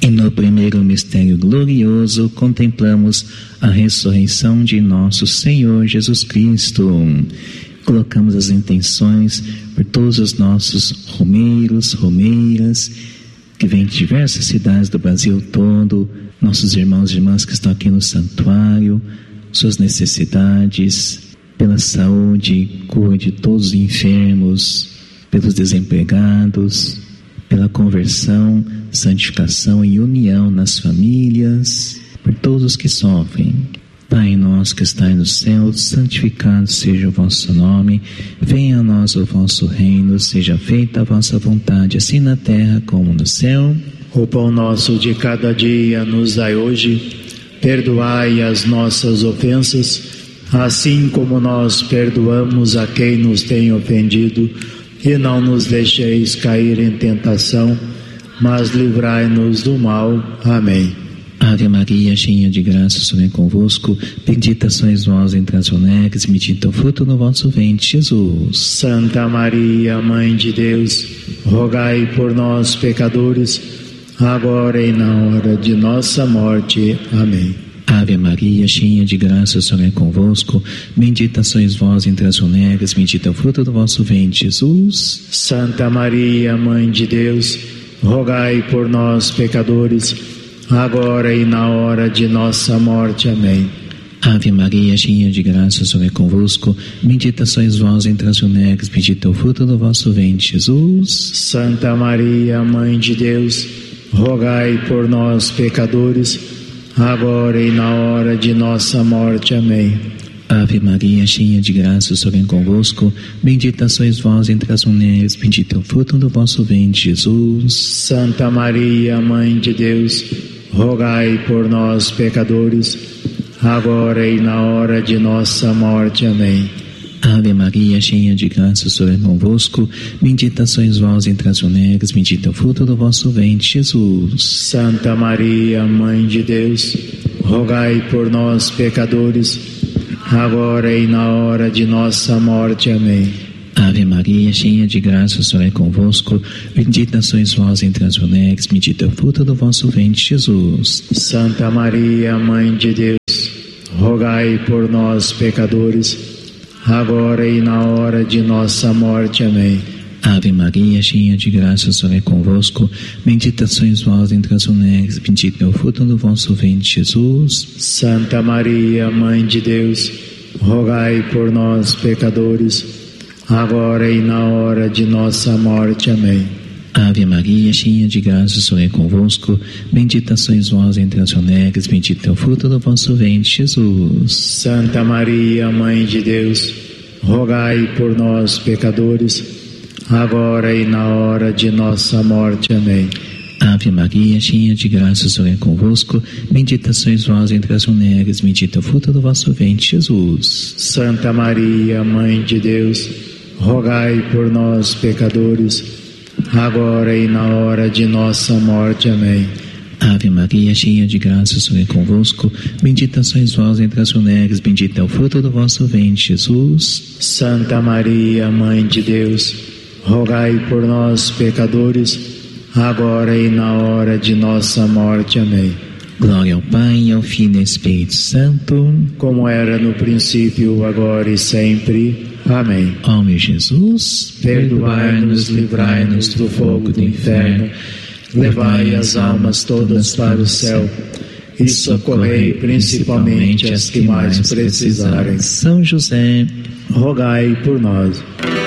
E no primeiro mistério glorioso contemplamos a ressurreição de nosso Senhor Jesus Cristo. Colocamos as intenções por todos os nossos romeiros, romeiras, que vêm de diversas cidades do Brasil todo, nossos irmãos e irmãs que estão aqui no santuário, suas necessidades, pela saúde, cura de todos os enfermos, pelos desempregados, pela conversão, santificação e união nas famílias, por todos os que sofrem. Pai nosso que estais no céu, santificado seja o vosso nome, venha a nós o vosso reino, seja feita a vossa vontade, assim na terra como no céu. O pão nosso de cada dia nos dai hoje, perdoai as nossas ofensas, assim como nós perdoamos a quem nos tem ofendido, e não nos deixeis cair em tentação, mas livrai-nos do mal. Amém. Ave Maria, cheia de graça, o Senhor é convosco, bendita sois vós entre as mulheres, bendito é o fruto do vosso ventre, Jesus. Santa Maria, Mãe de Deus, rogai por nós, pecadores, agora e na hora de nossa morte. Amém. Ave Maria, cheia de graça, o Senhor é convosco, bendita sois vós entre as mulheres, bendito é o fruto do vosso ventre, Jesus. Santa Maria, Mãe de Deus, rogai por nós, pecadores, agora e na hora de nossa morte. Amém. Ave Maria, cheia de graça, o Senhor é convosco, bendita sois vós entre as mulheres, bendito é o fruto do vosso ventre, Jesus. Santa Maria, Mãe de Deus, rogai por nós, pecadores, agora e na hora de nossa morte. Amém. Ave Maria, cheia de graça, o Senhor é convosco, bendita sois vós entre as mulheres, bendito é o fruto do vosso ventre, Jesus. Santa Maria, Mãe de Deus, rogai por nós, pecadores, agora e na hora de nossa morte. Amém. Ave Maria, cheia de graça, o Senhor é convosco, bendita sois vós entre as mulheres, bendito é o fruto do vosso ventre, Jesus. Santa Maria, Mãe de Deus, rogai por nós, pecadores, agora e na hora de nossa morte. Amém. Ave Maria, cheia de graça, o Senhor é convosco, bendita sois vós entre as mulheres, bendito é o fruto do vosso ventre, Jesus. Santa Maria, Mãe de Deus, rogai por nós, pecadores, agora e na hora de nossa morte. Amém. Ave Maria, cheia de graça, o Senhor é convosco, bendita sois vós entre as mulheres, bendito é o fruto do vosso ventre, Jesus. Santa Maria, Mãe de Deus, rogai por nós, pecadores, agora e na hora de nossa morte. Amém. Ave Maria, cheia de graça, o Senhor é convosco, bendita sois vós entre as mulheres, bendito é o fruto do vosso ventre, Jesus. Santa Maria, Mãe de Deus, rogai por nós, pecadores, agora e na hora de nossa morte. Amém. Ave Maria, cheia de graça, o Senhor é convosco, bendita sois vós entre as mulheres, bendito é o fruto do vosso ventre, Jesus. Santa Maria, Mãe de Deus, rogai por nós, pecadores, agora e na hora de nossa morte. Amém. Ave Maria, cheia de graça, o Senhor é convosco, bendita sois vós entre as mulheres, bendito é o fruto do vosso ventre, Jesus. Santa Maria, Mãe de Deus, rogai por nós, pecadores, agora e na hora de nossa morte. Amém. Glória ao Pai, ao Filho e ao Espírito Santo, como era no princípio, agora e sempre. Amém. Ó meu Jesus, perdoai-nos, livrai-nos do fogo do inferno, levai as almas todas para o céu e socorrei principalmente as que mais precisarem. São José, rogai por nós.